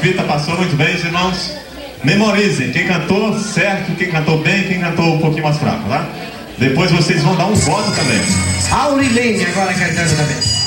fita, passou muito bem, irmãos. Memorizem, quem cantou certo, quem cantou bem, quem cantou um pouquinho mais fraco, tá? Depois vocês vão dar um voto também. Aurilene agora cantando também.